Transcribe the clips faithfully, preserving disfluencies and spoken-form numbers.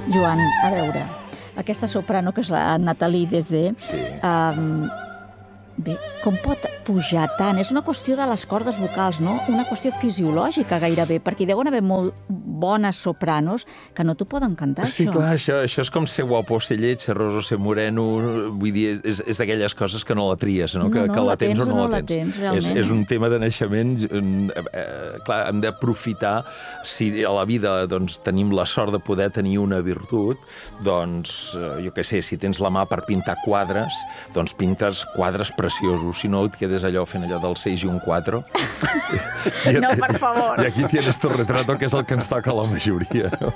Joan, a veure, aquesta soprano, que és la Nathalie Dessé, Sí. um, bé, com pot pujar tant? És una qüestió de les cordes vocals, no? Una qüestió fisiològica gairebé, perquè hi deuen haver molt bones sopranos que no t'ho poden cantar, Sí, això. clar, això, això és com ser guapo o ser lleig, ser ros o ser moreno, vull dir, és, és d'aquelles coses que no la tries, no? No, que, no, que la la tens tens o no la tens. tens, és, realment. és un tema de naixement, eh, eh, clar, hem d'aprofitar, si a la vida doncs, tenim la sort de poder tenir una virtut, doncs, eh, jo què sé, si tens la mà per pintar quadres, doncs pintes quadres preciosos, si no et quedes allò fent allò del seis i un quatre. No, per favor. I aquí tienes tu retrato, que és el que ens toca a la majoria, no?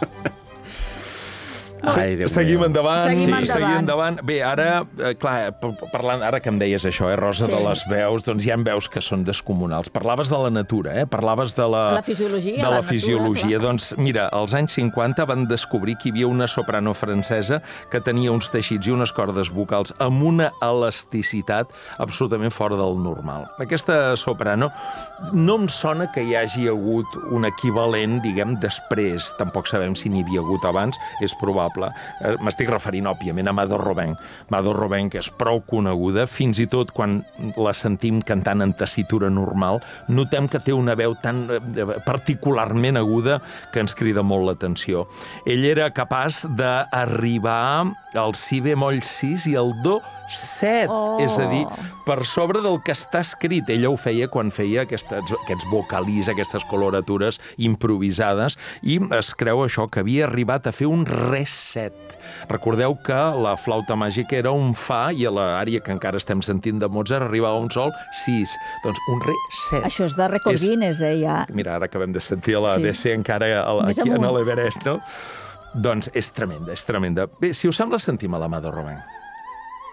Ai, Déu Seguim meu. endavant. Seguim sí, endavant. Seguim endavant. Bé, ara, eh, clar, parlant, ara que em deies això, eh, Rosa, Sí. de les veus, doncs hi ha veus que són descomunals. Parlaves de la natura, eh? Parlaves de la... La fisiologia, De la la, natura, fisiologia. clar. Doncs, mira, als anys cinquanta van descobrir que hi havia una soprano francesa que tenia uns teixits i unes cordes vocals amb una elasticitat absolutament fora del normal. Aquesta soprano no em sona que hi hagi hagut un equivalent, diguem, després. Tampoc sabem si n'hi havia hagut abans, és probable. Eh, M'estic referint, òbviament, a Mado Robin. Mado Robin, que és prou coneguda, fins i tot quan la sentim cantant en tessitura normal, notem que té una veu tan eh, particularment aguda que ens crida molt l'atenció. Ell era capaç d'arribar al si bemoll sis i al do set, Oh. és a dir, per sobre del que està escrit. Ella ho feia quan feia aquestes, aquests vocals, aquestes coloratures improvisades, i es creu això, que havia arribat a fer un re set. Recordeu que la flauta màgica era un fa i a l'àrea que encara estem sentint de Mozart arribava un sol sis. Doncs un re set. Això és de rècord És- Guinness, eh, ja. Mira, ara acabem de sentir la Sí. D C encara a la, Més aquí en amunt. l'Everest, no? Doncs és tremenda, és tremenda. Bé, si us sembla, sentim a la Mado Robin.